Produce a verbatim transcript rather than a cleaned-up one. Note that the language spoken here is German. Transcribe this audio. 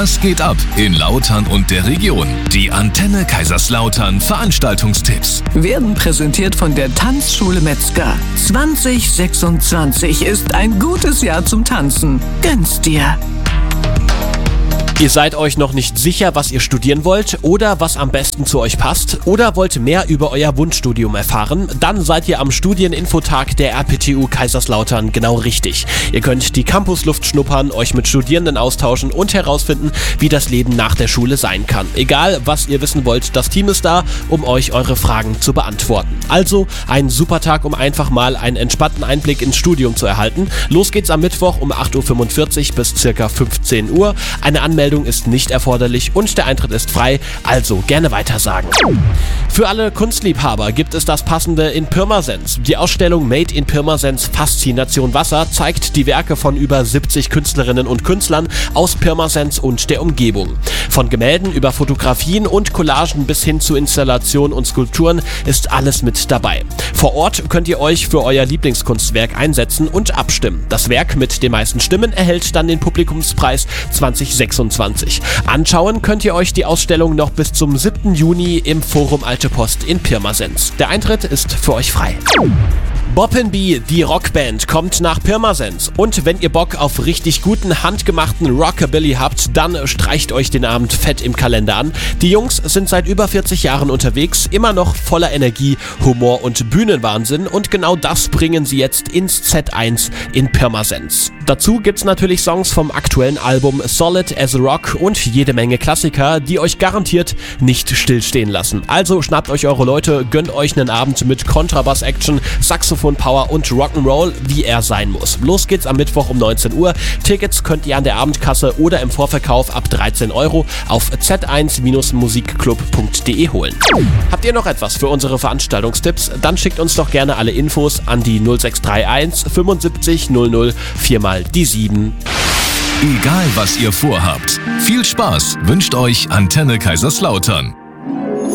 Was geht ab in Lautern und der Region? Die Antenne Kaiserslautern Veranstaltungstipps werden präsentiert von der Tanzschule Metzger. zwanzig sechsundzwanzig ist ein gutes Jahr zum Tanzen. Gönn's dir! Ihr seid euch noch nicht sicher, was ihr studieren wollt oder was am besten zu euch passt oder wollt mehr über euer Wunschstudium erfahren? Dann seid ihr am Studieninfotag der R P T U Kaiserslautern genau richtig. Ihr könnt die Campusluft schnuppern, euch mit Studierenden austauschen und herausfinden, wie das Leben nach der Schule sein kann. Egal, was ihr wissen wollt, das Team ist da, um euch eure Fragen zu beantworten. Also ein super Tag, um einfach mal einen entspannten Einblick ins Studium zu erhalten. Los geht's am Mittwoch um acht Uhr fünfundvierzig bis circa fünfzehn Uhr. Eine Anmeldung ist nicht erforderlich und der Eintritt ist frei, also gerne weitersagen. Für alle Kunstliebhaber gibt es das Passende in Pirmasens. Die Ausstellung Made in Pirmasens Faszination Wasser zeigt die Werke von über siebzig Künstlerinnen und Künstlern aus Pirmasens und der Umgebung. Von Gemälden über Fotografien und Collagen bis hin zu Installationen und Skulpturen ist alles mit dabei. Vor Ort könnt ihr euch für euer Lieblingskunstwerk einsetzen und abstimmen. Das Werk mit den meisten Stimmen erhält dann den Publikumspreis zwanzig sechsundzwanzig. Anschauen könnt ihr euch die Ausstellung noch bis zum siebten Juni im Forum Alte Post in Pirmasens. Der Eintritt ist für euch frei. Bob and Bee, die Rockband, kommt nach Pirmasens. Und wenn ihr Bock auf richtig guten, handgemachten Rockabilly habt, dann streicht euch den Abend fett im Kalender an. Die Jungs sind seit über vierzig Jahren unterwegs, immer noch voller Energie, Humor und Bühnenwahnsinn. Und genau das bringen sie jetzt ins Z eins in Pirmasens. Dazu gibt's natürlich Songs vom aktuellen Album Solid as a Rock und jede Menge Klassiker, die euch garantiert nicht stillstehen lassen. Also schnappt euch eure Leute, gönnt euch einen Abend mit Kontrabass-Action, Saxophon, Power und Rock'n'Roll, wie er sein muss. Los geht's am Mittwoch um neunzehn Uhr. Tickets könnt ihr an der Abendkasse oder im Vorverkauf ab dreizehn Euro auf z eins musikclub punkt de holen. Habt ihr noch etwas für unsere Veranstaltungstipps? Dann schickt uns doch gerne alle Infos an die null sechs drei eins fünfundsiebzig null null vier mal die sieben. Egal was ihr vorhabt, viel Spaß wünscht euch Antenne Kaiserslautern.